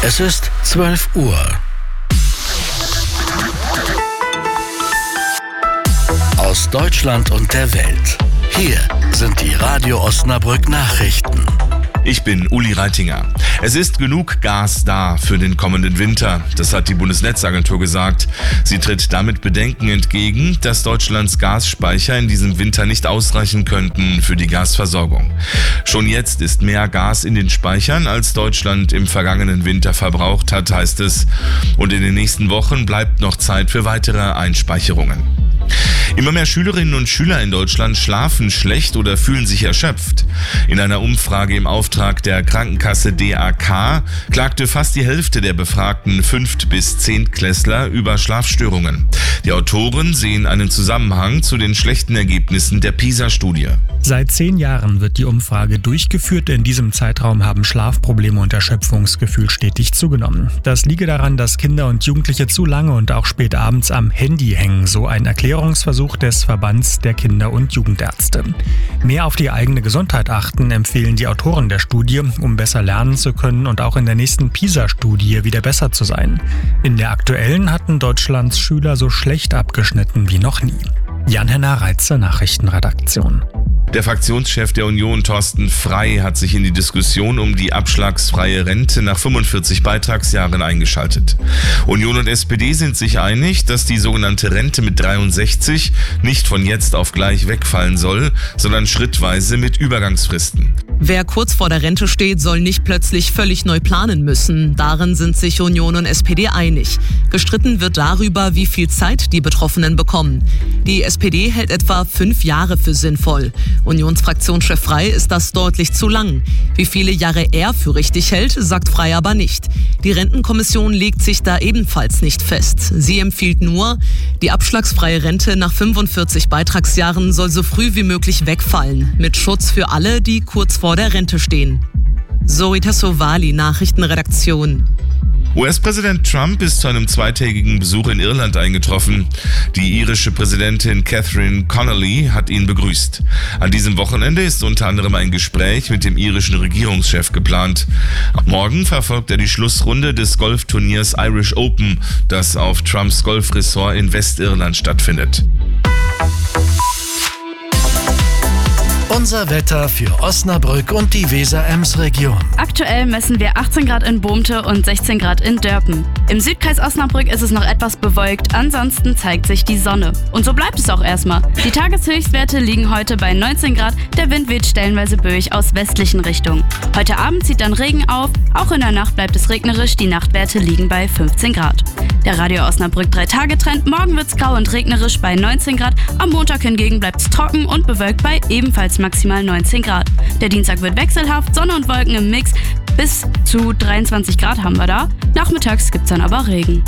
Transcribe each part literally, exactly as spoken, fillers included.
Es ist zwölf Uhr. Aus Deutschland und der Welt. Hier sind die Radio Osnabrück Nachrichten. Ich bin Uli Reitinger. Es ist genug Gas da für den kommenden Winter. Das hat die Bundesnetzagentur gesagt. Sie tritt damit Bedenken entgegen, dass Deutschlands Gasspeicher in diesem Winter nicht ausreichen könnten für die Gasversorgung. Schon jetzt ist mehr Gas in den Speichern, als Deutschland im vergangenen Winter verbraucht hat, heißt es. Und in den nächsten Wochen bleibt noch Zeit für weitere Einspeicherungen. Immer mehr Schülerinnen und Schüler in Deutschland schlafen schlecht oder fühlen sich erschöpft. In einer Umfrage im Auftrag der Krankenkasse D A K klagte fast die Hälfte der befragten Fünft- bis Zehntklässler über Schlafstörungen. Die Autoren sehen einen Zusammenhang zu den schlechten Ergebnissen der PISA-Studie. Seit zehn Jahren wird die Umfrage durchgeführt. In diesem Zeitraum haben Schlafprobleme und Erschöpfungsgefühl stetig zugenommen. Das liege daran, dass Kinder und Jugendliche zu lange und auch spät abends am Handy hängen, so ein Erklärungsversuch des Verbands der Kinder- und Jugendärzte. Mehr auf die eigene Gesundheit achten empfehlen die Autoren der Studie, um besser lernen zu können und auch in der nächsten PISA-Studie wieder besser zu sein. In der aktuellen hatten Deutschlands Schüler so schlecht abgeschnitten wie noch nie. Jan-Henner Reitze, Nachrichtenredaktion. Der Fraktionschef der Union, Thorsten Frey, hat sich in die Diskussion um die abschlagsfreie Rente nach fünfundvierzig Beitragsjahren eingeschaltet. Union und S P D sind sich einig, dass die sogenannte Rente mit dreiundsechzig nicht von jetzt auf gleich wegfallen soll, sondern schrittweise mit Übergangsfristen. Wer kurz vor der Rente steht, soll nicht plötzlich völlig neu planen müssen. Darin sind sich Union und S P D einig. Gestritten wird darüber, wie viel Zeit die Betroffenen bekommen. Die S P D hält etwa fünf Jahre für sinnvoll. Unionsfraktionschef Frey ist das deutlich zu lang. Wie viele Jahre er für richtig hält, sagt Frey aber nicht. Die Rentenkommission legt sich da ebenfalls nicht fest. Sie empfiehlt nur, die abschlagsfreie Rente nach fünfundvierzig Beitragsjahren soll so früh wie möglich wegfallen, mit Schutz für alle, die kurz vor der Rente stehen. Zoe Tassovali, Nachrichtenredaktion. U S-Präsident Trump ist zu einem zweitägigen Besuch in Irland eingetroffen. Die irische Präsidentin Catherine Connolly hat ihn begrüßt. An diesem Wochenende ist unter anderem ein Gespräch mit dem irischen Regierungschef geplant. Morgen verfolgt er die Schlussrunde des Golfturniers Irish Open, das auf Trumps Golfresort in Westirland stattfindet. Unser Wetter für Osnabrück und die Weser-Ems-Region. Aktuell messen wir achtzehn Grad in Bohmte und sechzehn Grad in Dörpen. Im Südkreis Osnabrück ist es noch etwas bewölkt, ansonsten zeigt sich die Sonne. Und so bleibt es auch erstmal. Die Tageshöchstwerte liegen heute bei neunzehn Grad, der Wind weht stellenweise böig aus westlichen Richtungen. Heute Abend zieht dann Regen auf, auch in der Nacht bleibt es regnerisch, die Nachtwerte liegen bei fünfzehn Grad. Der Radio Osnabrück drei Tage Trend, morgen wird's grau und regnerisch bei neunzehn Grad, am Montag hingegen bleibt's trocken und bewölkt bei ebenfalls maximal neunzehn Grad. Der Dienstag wird wechselhaft, Sonne und Wolken im Mix, bis zu dreiundzwanzig Grad haben wir da. Nachmittags gibt's dann aber Regen.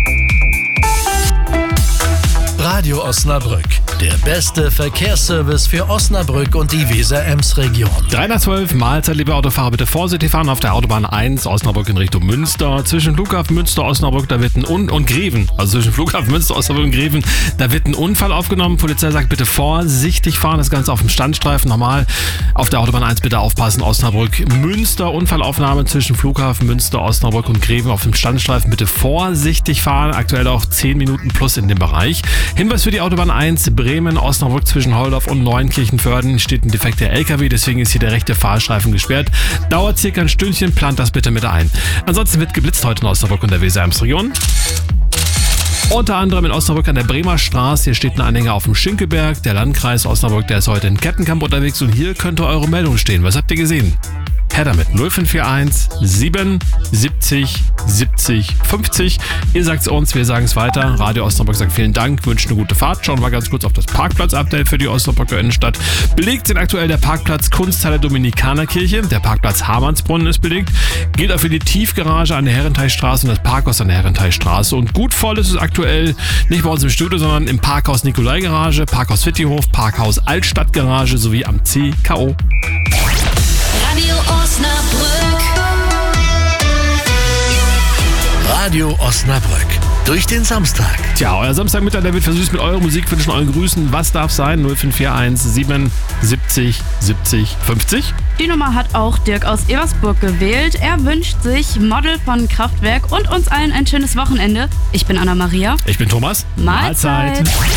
Radio Osnabrück, der beste Verkehrsservice für Osnabrück und die Weser-Ems-Region. drei nach zwölf, Mahlzeit, liebe Autofahrer, bitte vorsichtig fahren auf der Autobahn eins, Osnabrück in Richtung Münster. Zwischen Flughafen Münster, Osnabrück, da wird ein Un- und Greven, also zwischen Flughafen Münster, Osnabrück und Greven, da wird ein Unfall aufgenommen. Polizei sagt, bitte vorsichtig fahren, das Ganze auf dem Standstreifen. Normal auf der Autobahn eins bitte aufpassen, Osnabrück, Münster, Unfallaufnahme zwischen Flughafen Münster, Osnabrück und Greven auf dem Standstreifen. Bitte vorsichtig fahren, aktuell auch zehn Minuten plus in dem Bereich. Hinweis für die Autobahn eins, Bremen, Osnabrück zwischen Holdorf und Neunkirchen-Vörden steht ein defekter L K W, deswegen ist hier der rechte Fahrstreifen gesperrt. Dauert circa ein Stündchen, plant das bitte mit ein. Ansonsten wird geblitzt heute in Osnabrück und der Weser-Ems-Region. Unter anderem in Osnabrück an der Bremer Straße. Hier steht ein Anhänger auf dem Schinkelberg. Der Landkreis Osnabrück, der ist heute in Kettenkamp unterwegs und hier könnte eure Meldung stehen. Was habt ihr gesehen? Her damit null fünf vier eins sieben siebzig siebzig fünfzig. Ihr sagt es uns, wir sagen es weiter. Radio Osnabrück sagt vielen Dank, wünscht eine gute Fahrt. Schauen wir mal ganz kurz auf das Parkplatz-Update für die Osnabrücker Innenstadt. Belegt sind aktuell der Parkplatz Kunsthalle Dominikanerkirche. Der Parkplatz Hamannsbrunnen ist belegt. Gilt auch für die Tiefgarage an der Herrenteichstraße und das Parkhaus an der Herrenteichstraße. Und gut voll ist es aktuell nicht bei uns im Studio, sondern im Parkhaus Nikolai-Garage, Parkhaus Wittihof, Parkhaus Altstadtgarage sowie am C K O. Radio Osnabrück. Radio Osnabrück. durch den Samstag. Tja, euer Samstagmittag, der wird versüßt mit eurer Musik, wünschen euren Grüßen. Was darf sein? null fünf vier eins sieben siebzig siebzig fünfzig. Die Nummer hat auch Dirk aus Eversburg gewählt. Er wünscht sich Model von Kraftwerk und uns allen ein schönes Wochenende. Ich bin Anna-Maria. Ich bin Thomas. Mahlzeit.